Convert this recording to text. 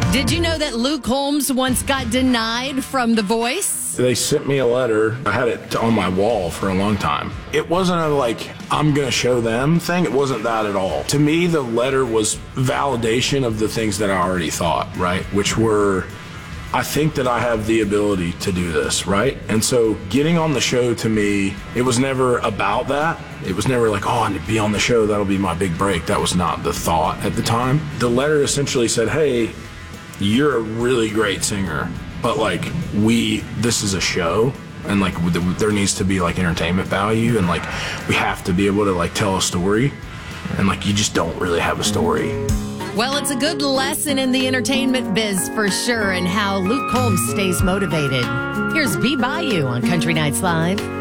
Did you know that Luke Combs once got denied from The Voice? They sent me a letter. I had it on my wall for a long time. It wasn't a like, I'm going to show them thing. It wasn't that at all. To me, the letter was validation of the things that I already thought, right? Which were, I think that I have the ability to do this, right? And so getting on the show to me, it was never about that. It was never like, oh, I need to be on the show. That'll be my big break. That was not the thought at the time. The letter essentially said, hey, you're a really great singer, but like this is a show, and like there needs to be like entertainment value, and like we have to be able to like tell a story, and like you just don't really have a story. Well, it's a good lesson in the entertainment biz for sure, and how Luke Combs stays motivated. Here's Be Bayou on Country Nights Live.